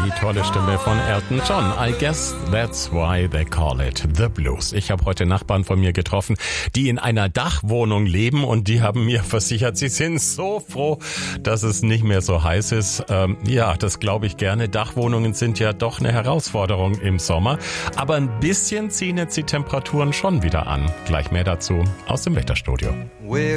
Die tolle Stimme von Elton John. I guess that's why they call it the blues. Ich habe heute Nachbarn von mir getroffen, die in einer Dachwohnung leben und die haben mir versichert, sie sind so froh, dass es nicht mehr so heiß ist. Ja, das glaube ich gerne. Dachwohnungen sind ja doch eine Herausforderung im Sommer. Aber ein bisschen ziehen jetzt die Temperaturen schon wieder an. Gleich mehr dazu aus dem Wetterstudio.